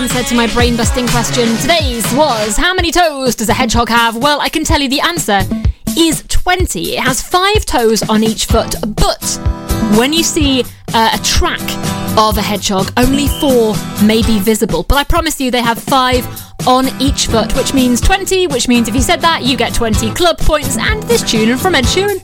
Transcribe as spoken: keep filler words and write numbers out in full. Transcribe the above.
Answer to my brain-busting question. Today's was, how many toes does a hedgehog have? Well, I can tell you the answer is twenty. It has five toes on each foot, but when you see uh, a track of a hedgehog, only four may be visible. But I promise you they have five on each foot, which means twenty, which means if you said that, you get twenty club points and this tune from Ed Sheeran.